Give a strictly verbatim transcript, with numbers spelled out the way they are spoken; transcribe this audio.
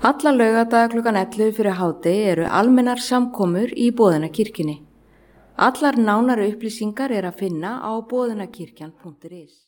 Alla laugardaga klukkan ellefu fyrir hádegi eru almennar samkomur í Boðunarkirkjunni. Allar nánari upplýsingar er að finna á boðunarkirkjan punktur is.